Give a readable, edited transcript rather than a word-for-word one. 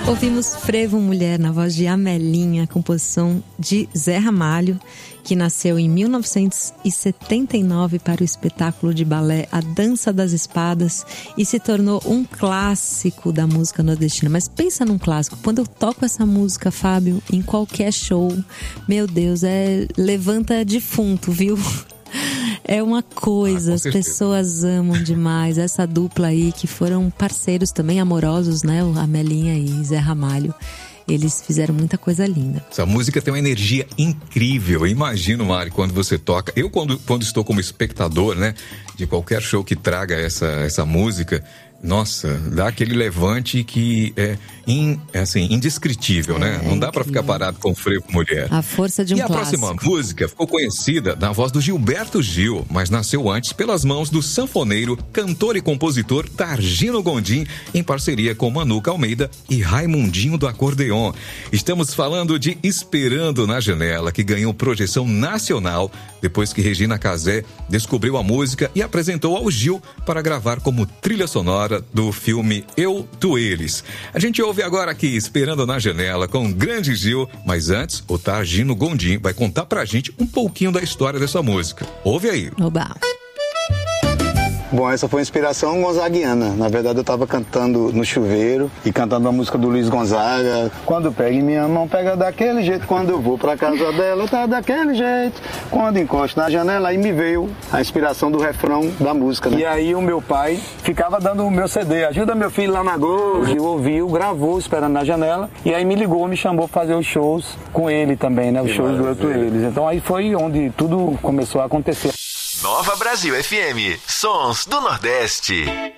Ouvimos Frevo Mulher na voz de Amelinha, composição de Zé Ramalho, que nasceu em 1979 para o espetáculo de balé A Dança das Espadas e se tornou um clássico da música nordestina. Mas pensa num clássico, quando eu toco essa música, Fábio, em qualquer show, meu Deus, levanta defunto, viu? É uma coisa, as pessoas amam demais essa dupla aí, que foram parceiros também amorosos, né? O Amelinha e Zé Ramalho. Eles fizeram muita coisa linda. Essa música tem uma energia incrível. Imagino, Mari, quando você toca. Eu, quando estou como espectador, né, de qualquer show que traga essa música, nossa, dá aquele levante que é indescritível, né? Não dá pra ficar parado com Frevo Mulher. A força de um clássico. E a próxima música ficou conhecida na voz do Gilberto Gil, mas nasceu antes pelas mãos do sanfoneiro, cantor e compositor Targino Gondim, em parceria com Manuca Almeida e Raimundinho do Acordeon. Estamos falando de Esperando na Janela, que ganhou projeção nacional depois que Regina Casé descobriu a música e apresentou ao Gil para gravar como trilha sonora do filme Eu, Tu, Eles. A gente ouve agora aqui Esperando na Janela com o grande Gil, mas antes o Targino Gondim vai contar pra gente um pouquinho da história dessa música. Ouve aí. Oba! Bom, essa foi uma inspiração gonzaguiana. Na verdade, eu estava cantando no chuveiro e cantando a música do Luiz Gonzaga. Quando pega em minha mão, pega daquele jeito. Quando eu vou pra casa dela, tá daquele jeito. Quando encosto na janela, aí me veio a inspiração do refrão da música, né? E aí o meu pai ficava dando o meu CD. Ajuda meu filho lá na Globo. E ouviu, gravou Esperando na Janela. E aí me ligou, me chamou pra fazer os shows com ele também, né? Os shows do Eu, Tu, Eles. Então aí foi onde tudo começou a acontecer. Nova Brasil FM, Sons do Nordeste.